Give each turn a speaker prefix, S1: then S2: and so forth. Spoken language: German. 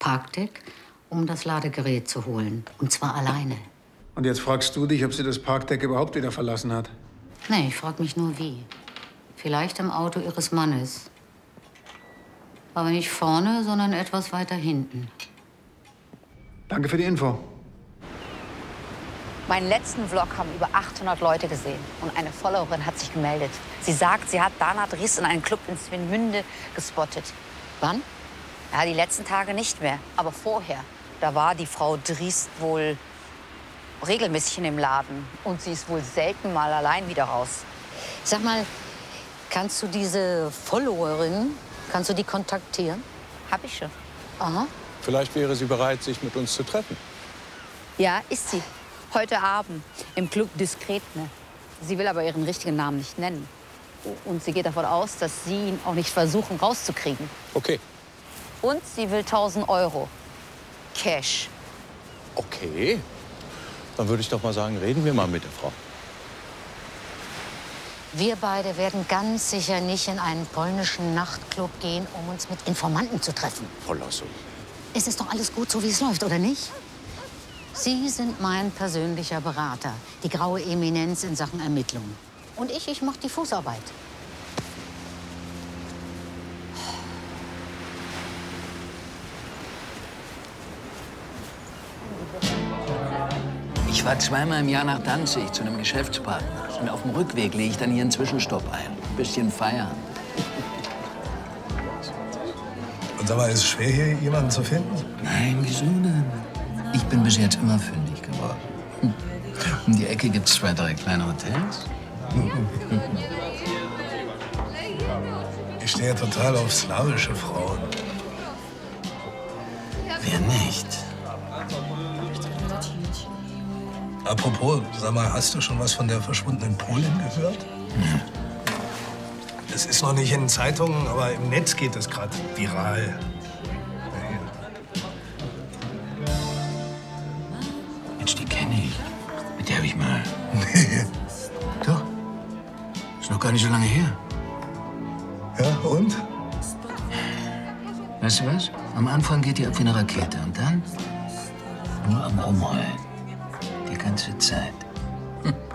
S1: Parkdeck, um das Ladegerät zu holen. Und zwar alleine.
S2: Und jetzt fragst du dich, ob sie das Parkdeck überhaupt wieder verlassen hat?
S1: Nee, ich frag mich nur, wie. Vielleicht im Auto ihres Mannes. Aber nicht vorne, sondern etwas weiter hinten.
S2: Danke für die Info.
S3: Meinen letzten Vlog haben über 800 Leute gesehen. Und eine Followerin hat sich gemeldet. Sie sagt, sie hat Dana Dries in einem Club in Swinemünde gespottet.
S1: Wann?
S3: Ja, die letzten Tage nicht mehr. Aber vorher, da war die Frau Dries wohl regelmäßig in dem Laden. Und sie ist wohl selten mal allein wieder raus.
S1: Sag mal, kannst du diese Followerin, kannst du die kontaktieren?
S3: Hab ich schon.
S1: Aha.
S4: Vielleicht wäre sie bereit, sich mit uns zu treffen.
S3: Ja, ist sie. Heute Abend im Club Discretne. Sie will aber ihren richtigen Namen nicht nennen. Und sie geht davon aus, dass Sie ihn auch nicht versuchen rauszukriegen.
S4: Okay.
S3: Und sie will 1.000 Euro. Cash.
S4: Okay. Dann würde ich doch mal sagen, reden wir mal mit der Frau.
S1: Wir beide werden ganz sicher nicht in einen polnischen Nachtclub gehen, um uns mit Informanten zu treffen.
S4: Frau Lasso.
S1: Es ist doch alles gut, so wie es läuft, oder nicht? Sie sind mein persönlicher Berater, die graue Eminenz in Sachen Ermittlungen. Und ich mache die Fußarbeit.
S5: Ich fahre zweimal im Jahr nach Danzig zu einem Geschäftspartner. Und auf dem Rückweg lege ich dann hier einen Zwischenstopp ein. Ein bisschen feiern.
S6: Und sag mal, ist es schwer, hier jemanden zu finden?
S5: Nein, wieso denn? Ich bin bis jetzt immer fündig geworden. Um die Ecke gibt's 2, 3 kleine Hotels.
S6: Ich stehe total auf slawische Frauen.
S5: Wer nicht?
S6: Apropos, sag mal, hast du schon was von der verschwundenen Polin gehört? Es ist noch nicht in den Zeitungen, aber im Netz geht es gerade viral.
S5: Mensch, die kenne ich. Mit der habe ich mal...
S6: Nee.
S5: Doch. Ist noch gar nicht so lange her.
S6: Ja, und?
S5: Weißt du was? Am Anfang geht die ab wie eine Rakete und dann nur am Rumheulen. Die ganze Zeit.